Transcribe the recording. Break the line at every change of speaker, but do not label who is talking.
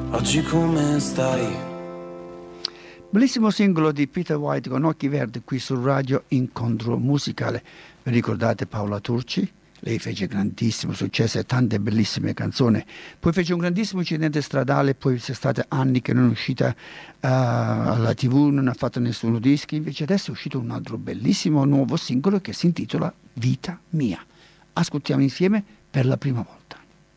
Oggi come stai?
Bellissimo singolo di Peter White con Occhi Verdi qui su Radio Incontro Musicale. Vi ricordate Paola Turci? Lei fece grandissimo successo e tante bellissime canzoni. Poi fece un grandissimo incidente stradale, poi c'è stati anni che non è uscita alla TV, non ha fatto nessuno disco. Invece adesso è uscito un altro bellissimo nuovo singolo che si intitola Vita Mia. Ascoltiamo insieme per la prima volta.